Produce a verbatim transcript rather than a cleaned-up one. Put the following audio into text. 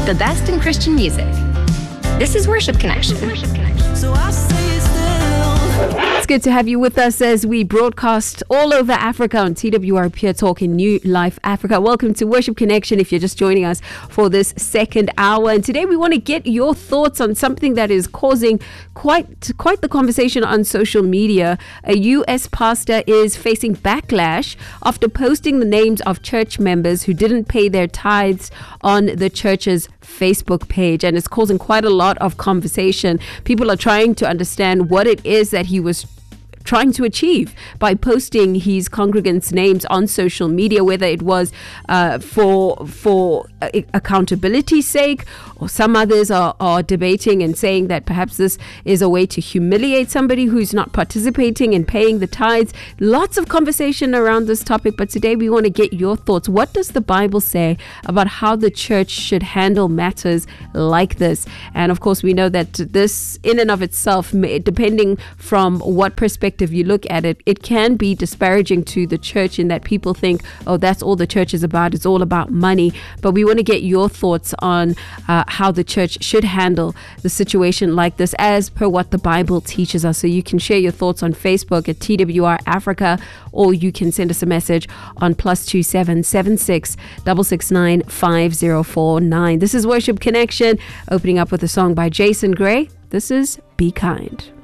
The best in Christian music. This is Worship Connection. So I say still. It's good to have you with us as we broadcast all over Africa on T W R Pure Talk in New Life Africa. Welcome to Worship Connection if you're just joining us for this second hour. And today we want to get your thoughts on something that is causing quite quite the conversation on social media. A U S pastor is facing backlash after posting the names of church members who didn't pay their tithes on the church's Facebook page, and it's causing quite a lot of conversation. People are trying to understand what it is that he was trying to achieve by posting his congregants' names on social media, whether it was uh, for for uh, accountability's sake, or some others are, are debating and saying that perhaps this is a way to humiliate somebody who's not participating in paying the tithes. Lots of conversation around this topic, but today we want to get your thoughts. What does the Bible say about how the church should handle matters like this? And of course, we know that this in and of itself, depending from what perspective you look at it, it can be disparaging to the church in that people think, oh, that's all the church is about. It's all about money. But we want to get your thoughts on uh, how the church should handle the situation like this as per what the Bible teaches us. So you can share your thoughts on Facebook at T W R Africa, or you can send us a message on plus two seven seven six six six nine five zero four nine. This is Worship Connection, opening up with a song by Jason Gray. This is Be Kind.